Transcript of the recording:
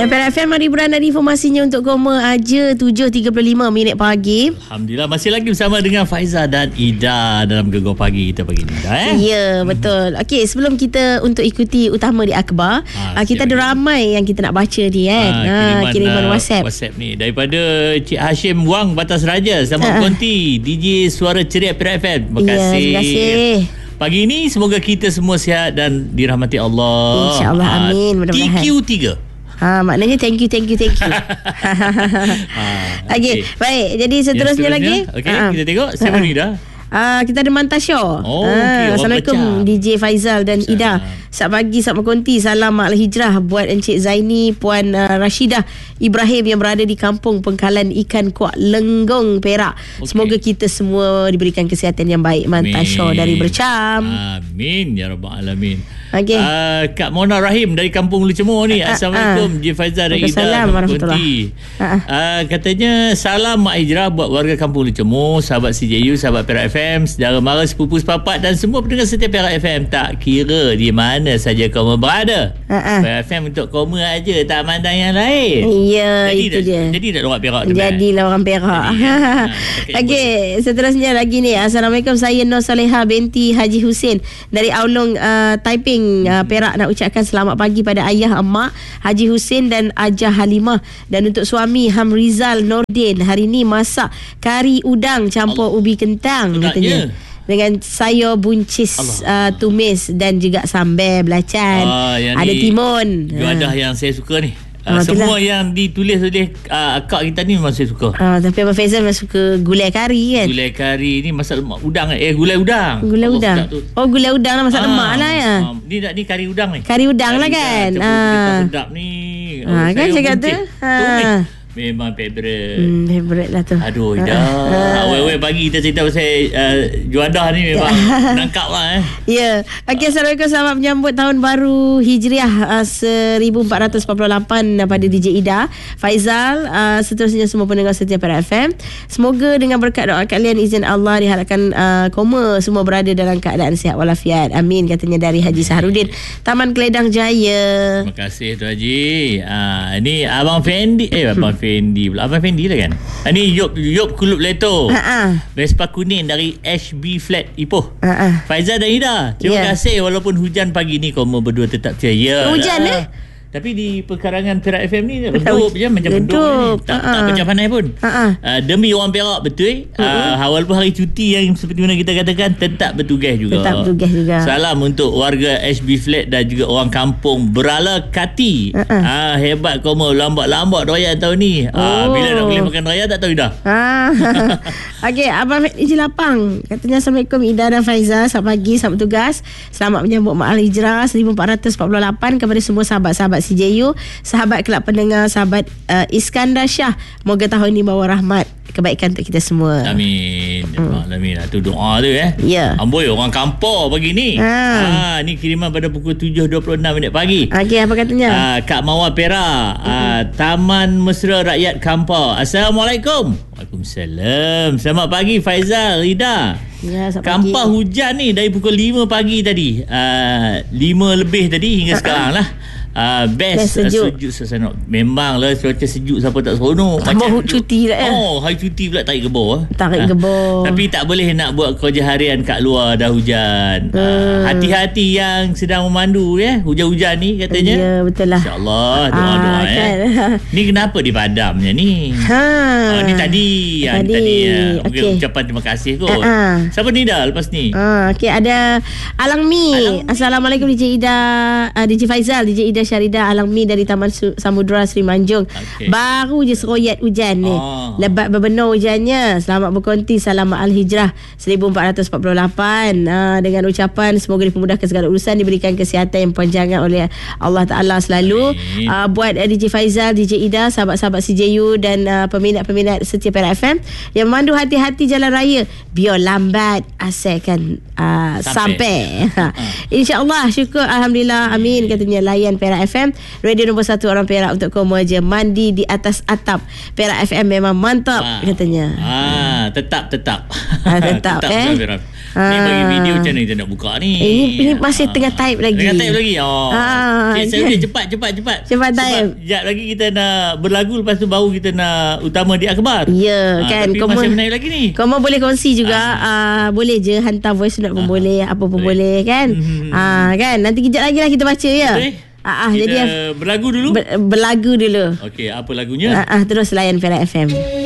Perak FM, mari beranda informasinya untuk Koma aja 7.35 pagi. Alhamdulillah, masih lagi bersama dengan Faizal dan Ida dalam Gegar Pagi kita pagi ni. Ya, betul. Okey, sebelum kita untuk ikuti utama di akhbar, kita ada ramai yang kita nak baca ni kan. Kiriman WhatsApp ni daripada Cik Hashim Wang Batas Raja. Selamat berkonti DJ Suara Ceria Perak FM. Terima kasih. Terima kasih. Pagi ini semoga kita semua sihat dan dirahmati Allah. InsyaAllah, amin. Mudah-mudahan. TQ3. Maknanya thank you. Okey, baik. Jadi seterusnya lagi. Okey, kita tengok siapa ni dah. Kita ada Mantasya. Assalamualaikum DJ Faizal dan Ida. Selamat pagi, selamat konti. Salam Mak Al-Hijrah buat Encik Zaini, Puan Rashidah Ibrahim yang berada di Kampung Pengkalan Ikan Kuak Lenggong, Perak. Semoga kita semua diberikan kesihatan yang baik. Mantasya dari Bercam. Amin ya rabbal alamin. Okay. Kak Mona Rahim dari Kampung Ulu Cemur ni. Assalamualaikum DJ Faizal dan Ida. Assalamualaikum. Katanya salam Mak Hijrah buat warga Kampung Ulu Cemur, sahabat CJU, sahabat Perak FM, saudara mara, sepupu sepapat dan semua pendengar setia Perak FM. Tak kira di mana saja kamu berada. Perak FM untuk kamu aja, tak mandang yang lain. Ya, itu dia. Jadi dah orang Perak tu. Jadilah orang Perak. Okey, seterusnya lagi ni. Assalamualaikum, saya Nur Saleha binti Haji Hussein dari Aulung, Taiping, Perak, nak ucapkan selamat pagi pada ayah emak Haji Hussein dan Ajah Halimah, dan untuk suami Hamrizal Nordin. Hari ni masak kari udang campur ubi kentang katanya, dengan sayur buncis tumis dan juga sambal belacan. Ada timun. Juadah yang saya suka ni. Semua yang ditulis oleh akak kita ni memang saya suka. Tapi Abang Faizal memang suka gulai kari kan. Gulai kari ni masak lemak udang. Gulai udang. Gulai udang. Gulai udang lah, masak lemak lah ya. Ni kari udang ni. Kari udang lah kan. Sedap ni. Kan cakap tu. Memang favourite. Favourite lah tu. Aduh, Ida. Awal-awal pagi kita cerita pasal juadah ni memang menangkap lah. Ya. Okey, Assalamualaikum. Selamat menyambut tahun baru Hijriah 1448 pada DJ Ida, Faizal, seterusnya semua pendengar setia Perak FM. Semoga dengan berkat doa kalian, izin Allah, diharapkan Koma semua berada dalam keadaan sihat walafiat. Amin, katanya dari Haji Saharudin, Taman Keledang Jaya. Terima kasih Tu Haji. Ni Abang Fendi. Abang Fendi lah kan. Ni Yop Kulub Leto. Vespa kuning dari HB Flat Ipoh. Faizal dan Ida, terima kasih. Walaupun hujan pagi ni, kamu berdua tetap ceria. Hujan tapi di perkarangan Perak FM ni redup je, macam redup. Tak pecah panai pun. Demi orang Perak betul. Walaupun hari cuti yang seperti mana kita katakan, tetap bertugas juga. Salam untuk warga HB Flat dan juga orang kampung Berala Kati. Hebat kamu, lambat-lambat raya tahun ni. Bila nak boleh makan raya tak tahu dah. Okey, Abang Iji Lapang katanya, Assalamualaikum Ida dan Faizal, selamat pagi, selamat bertugas. Selamat menyambut Mak Al-Hijrah 1448 kepada semua sahabat-sahabat CJU, sahabat kelab pendengar, sahabat Iskandar Shah. Moga tahun ini bawa rahmat, kebaikan untuk kita semua. Amin. Amin. Itu doa tu Ya. Amboi, orang kampung pagi ni. Ni kiriman pada pukul 7.26 pagi. Okey, apa katanya? Kak Mawar Perak, Taman Mesra Rakyat Kampar. Assalamualaikum. Waalaikumsalam. Selamat pagi Faizal, Ida. Ya, Kampar hujan ni dari pukul 5 pagi tadi. 5 lebih tadi hingga sekarang lah. Best sejuk sesenok. Memanglah cuaca sejuk, siapa tak seronok. Macam cuti lah hari cuti pula tarik gebor. Tapi tak boleh nak buat kerja harian kat luar, dah hujan. Hati-hati yang sedang memandu hujan-hujan ni katanya. Ya, betul lah. InsyaAllah, doa-doa kan. Ni kenapa dipadamnya ni? Ni tadi mungkin ucapan terima kasih kot. Siapa ni dah lepas ni? Okey, ada Alangmi. Assalamualaikum DJ Ida, DJ Faizal, DJ Ida Syarida Alangmi dari Taman Samudra Seri Manjung. Baru je seroyat hujan ni. Lebat berbenar hujannya. Selamat berkonti. Salam Al-Hijrah 1448. Dengan ucapan semoga dipermudahkan segala urusan, diberikan kesihatan yang panjangan oleh Allah Ta'ala selalu. Buat DJ Faizal, DJ Ida, sahabat-sahabat CJU dan peminat-peminat setia Perak FM yang memandu hati-hati jalan raya, biar lambat asalkan sampai. InsyaAllah, syukur, Alhamdulillah, amin, katanya layan Perak FM, radio nombor 1 orang Perak untuk kamu aja. Mandi di atas atap Perak FM memang mantap katanya. Tetap tetap Ni bagi video macam mana kita nak buka ni? Ini masih tengah type lagi. Tengah type lagi. Saya cepat. Cepat type. Sekejap lagi kita nak berlagu, lepas tu baru kita nak utama di akhbar. Ya, kan. Tapi masih menarik lagi ni. Kamu boleh kongsi juga. Boleh je hantar voice note pun boleh, apa pun boleh kan. Kan. Nanti kejap lagi lah kita baca ya. Kita jadi berlagu dulu. Berlagu dulu. Okey, apa lagunya? Terus layan Perak FM.